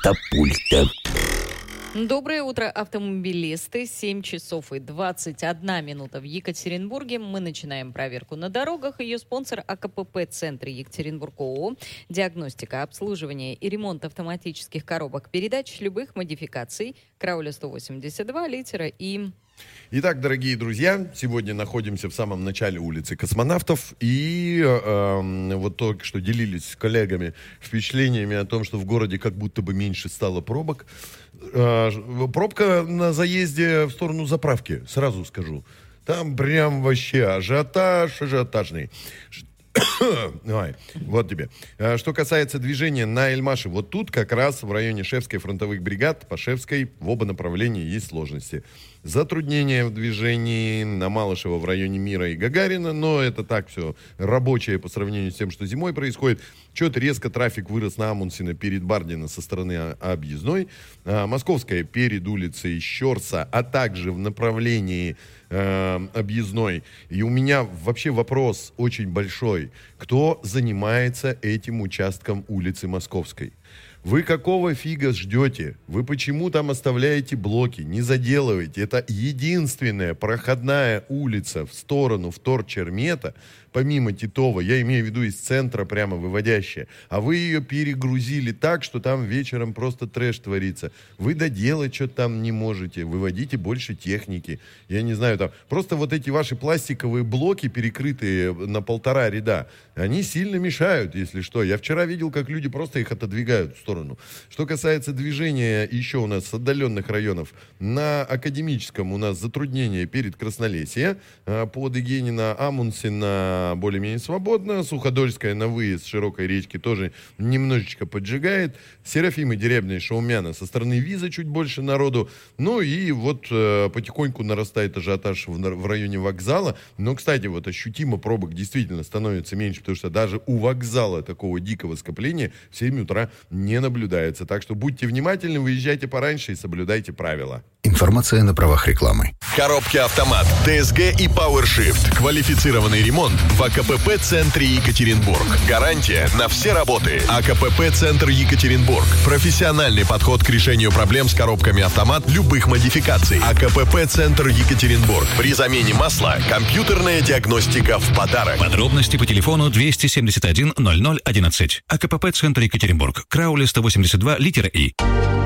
Катапульта. Доброе утро, автомобилисты. 7 часов и 21 минута в Екатеринбурге. Мы начинаем проверку на дорогах. Ее спонсор АКПП «Центр Екатеринбург» ООО. Диагностика, обслуживание и ремонт автоматических коробок передач любых модификаций. Крауля 182, литера И. Итак, дорогие друзья, сегодня находимся в самом начале улицы Космонавтов. И вот только что делились с коллегами впечатлениями о том, что в городе как будто бы меньше стало пробок. Пробка на заезде в сторону заправки, сразу скажу. Там прям вообще ажиотажный. Ой, вот тебе. Что касается движения на Эльмаше, вот тут как раз в районе Шефской фронтовых бригад по Шефской в оба направления есть сложности. Затруднения в движении на Малышево в районе Мира и Гагарина, но это так все рабочее по сравнению с тем, что зимой происходит. Что-то резко трафик вырос на Амундсена перед Бардино со стороны объездной. Московская перед улицей Щорса, а также в направлении объездной. И у меня вообще вопрос очень большой. Кто занимается этим участком улицы Московской? Вы какого фига ждете? Вы почему там оставляете блоки? Не заделывайте. Это единственная проходная улица в сторону вторчермета, помимо Титова, я имею в виду из центра прямо выводящая. А вы ее перегрузили так, что там вечером просто трэш творится. Вы доделать что-то там не можете. Выводите больше техники. Я не знаю, там просто вот эти ваши пластиковые блоки, перекрытые на 1,5 ряда, они сильно мешают, если что. Я вчера видел, как люди просто их отодвигают в сторону. Что касается движения еще у нас с отдаленных районов, на Академическом у нас затруднения перед Краснолесье, под Игенина, Амундсена более-менее свободно, Суходольская на выезд с Широкой речки тоже немножечко поджигает, Серафима Дерябня и Шаумяна со стороны Виза чуть больше народу, ну и вот потихоньку нарастает ажиотаж в районе вокзала, но, кстати, вот ощутимо пробок действительно становится меньше, потому что даже у вокзала такого дикого скопления в 7 утра не наблюдается, так что будьте внимательны, выезжайте пораньше и соблюдайте правила. Информация на правах рекламы. Коробки «Автомат», ТСГ и PowerShift. Квалифицированный ремонт в АКПП «Центре Екатеринбург». Гарантия на все работы. АКПП «Центр Екатеринбург». Профессиональный подход к решению проблем с коробками «Автомат» любых модификаций. АКПП «Центр Екатеринбург». При замене масла компьютерная диагностика в подарок. Подробности по телефону 271 00 11. АКПП «Центр Екатеринбург». Крауля 182, литера И.